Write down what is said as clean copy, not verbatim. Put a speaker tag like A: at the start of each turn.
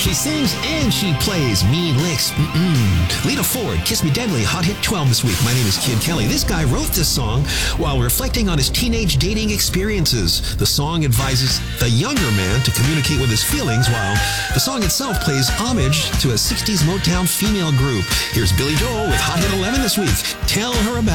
A: She sings and she plays mean licks. Lita Ford, Kiss Me Deadly, Hot Hit 12 this week. My name is Kid Kelly. This guy wrote this song while reflecting on his teenage dating experiences. The song advises the younger man to communicate with his feelings, while the song itself plays homage to a 60s Motown female group. Here's Billy Joel with Hot Hit 11 this week. Tell her about